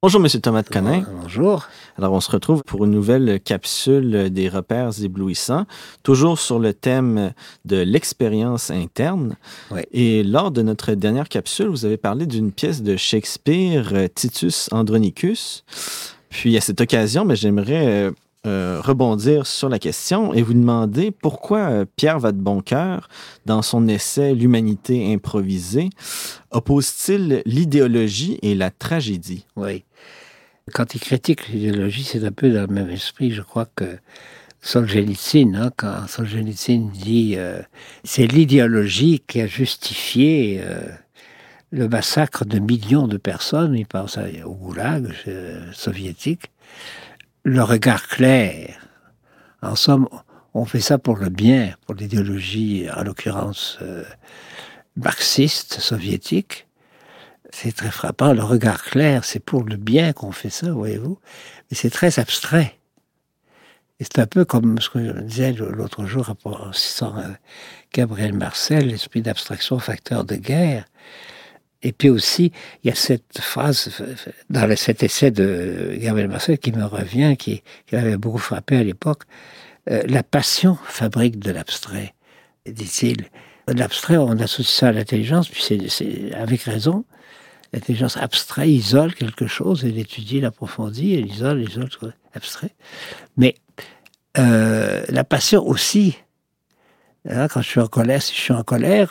Bonjour, Monsieur Thomas de Conin. Bonjour. Alors, on se retrouve pour une nouvelle capsule des repères éblouissants, toujours sur le thème de l'expérience interne. Oui. Et lors de notre dernière capsule, vous avez parlé d'une pièce de Shakespeare, Titus Andronicus. Puis, à cette occasion, j'aimerais rebondir sur la question et vous demander pourquoi Pierre Vadeboncoeur, dans son essai L'humanité improvisée, oppose-t-il l'idéologie et la tragédie? Oui. Quand il critique l'idéologie, c'est un peu dans le même esprit, je crois, que Solzhenitsyn. Quand Solzhenitsyn dit c'est l'idéologie qui a justifié le massacre de millions de personnes, il pense au goulag soviétique, le regard clair. En somme, on fait ça pour le bien, pour l'idéologie, en l'occurrence marxiste, soviétique. C'est très frappant. Le regard clair, c'est pour le bien qu'on fait ça, voyez-vous. Mais c'est très abstrait. Et c'est un peu comme ce que je disais l'autre jour en citant Gabriel Marcel, l'esprit d'abstraction facteur de guerre. Et puis aussi, il y a cette phrase dans cet essai de Gabriel Marcel qui me revient, qui m'avait beaucoup frappé à l'époque. La passion fabrique de l'abstrait, dit-il. L'abstrait, on associe ça à l'intelligence, puis c'est avec raison. L'intelligence abstraite isole quelque chose, elle étudie, l'approfondit, elle isole abstrait. Mais la passion aussi, hein, quand je suis en colère, si je suis en colère,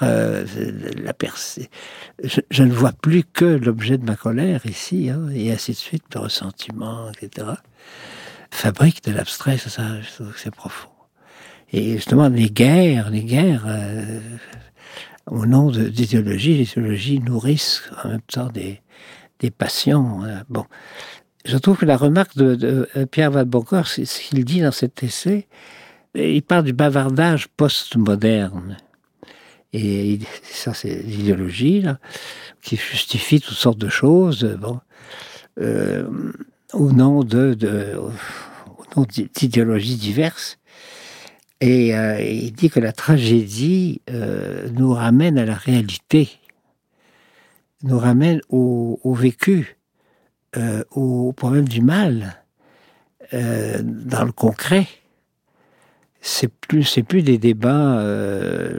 je ne vois plus que l'objet de ma colère ici, hein, et ainsi de suite, le ressentiment, etc. Fabrique de l'abstrait, ça, je trouve que c'est profond. Et justement, les guerres, au nom d'idéologie, les idéologies nourrissent en même temps des passions. Bon, je trouve que la remarque de Pierre Vadeboncoeur, c'est ce qu'il dit dans cet essai. Il parle du bavardage postmoderne. Et ça, c'est l'idéologie, là, qui justifie toutes sortes de choses, au nom d'idéologies diverses. Et il dit que la tragédie nous ramène à la réalité, nous ramène au vécu, au problème du mal, dans le concret. C'est plus des débats